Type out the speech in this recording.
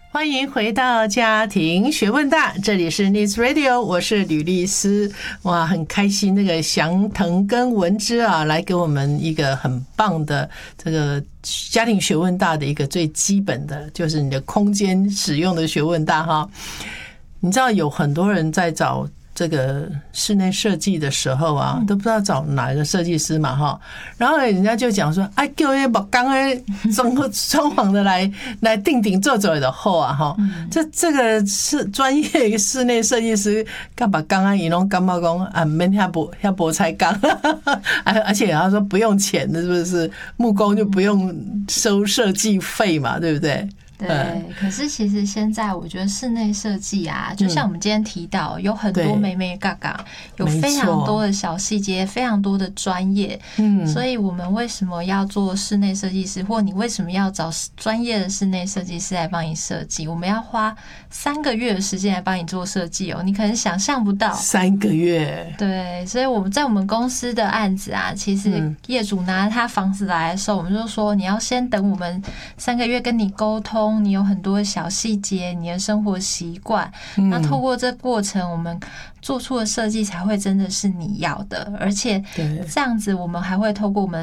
欢迎回到家庭学问大，这里是 News Radio， 我是吕丽丝。哇，很开心，那个祥腾跟文芝啊，来给我们一个很棒的这个家庭学问大的一个最基本的，就是你的空间使用的学问大哈。你知道有很多人在找这个室内设计的时候啊，都不知道找哪个设计师嘛哈，然后人家就讲说，哎，叫那木工的装潢的来定定做做的好啊哈，这个是专业室内设计师干把钢啊，伊拢干嘛讲啊，免遐无彩钢，而且他说不用钱的，是不是？木工就不用收设计费嘛，对不对？ 对，可是其实现在我觉得室内设计啊，就像我们今天提到，有很多眉眉角角，有非常多的小细节，非常多的专业。所以我们为什么要做室内设计师，或你为什么要找专业的室内设计师来帮你设计？我们要花3个月的时间来帮你做设计哦，你可能想象不到。 3个月。 对，所以我们在我们公司的案子啊，其实业主拿他房子来的时候，我们就说你要先等我们3个月跟你沟通。你有很多小细节，你的生活习惯，那透过这过程，我们做出的设计才会真的是你要的，而且这样子，我们还会透过我们